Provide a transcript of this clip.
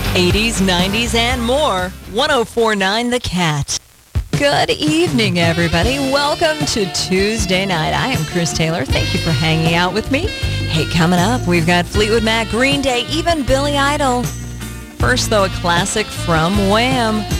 80s, 90s, and more. 104.9 The Cat. Good evening, everybody. Welcome to Tuesday night. I am Chris Taylor. Thank you for hanging out with me. Hey, coming up, we've got Fleetwood Mac, Green Day, even Billy Idol. First, though, a classic from Wham!